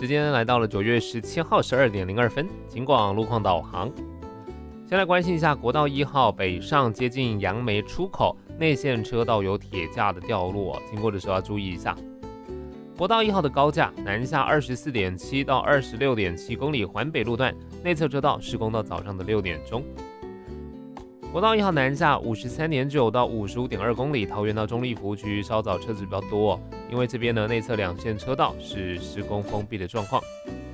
时间来到了9月17号12点02分，警广路况导航。先来关心一下国道1号北上接近杨梅出口内线车道有铁架的掉落，经过的时候要注意一下。国道1号的高架南下24.7到26.7公里环北路段内侧车道施工到早上的6点钟。国道1号南下53.9到55.2公里，桃园到中立服务区稍早车子比较多，因为这边呢内侧2线车道是施工封闭的状况。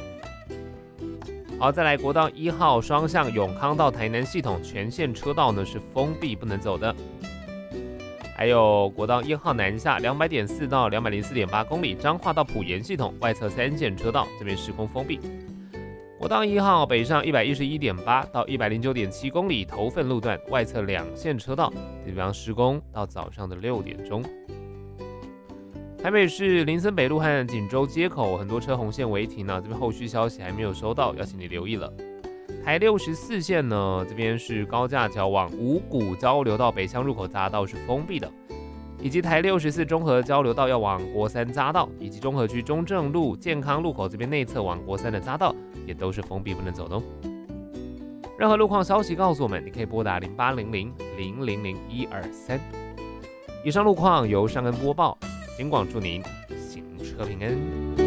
好，再来国道1号双向永康到台南系统全线车道呢是封闭不能走的。还有国道1号南下200.4到204.8公里，彰化到埔盐系统外侧3线车道这边施工封闭。国道1号北上111.8到109.7公里，头份路段外侧2线车道这地方施工到早上的6点钟。台北市林森北路和锦州街口很多车红线违停这边后续消息还没有收到，要请你留意了。台64线呢，这边是高架桥往五股交流道北向入口匝道是封闭的，以及台64中和交流道要往国三匝道，以及中和区中正路健康路口这边内侧往国三的匝道也都是封闭不能走的哦。任何路况消息告诉我们，你可以拨打0800000123。以上路况由尚恩播报，警广祝您行车平安。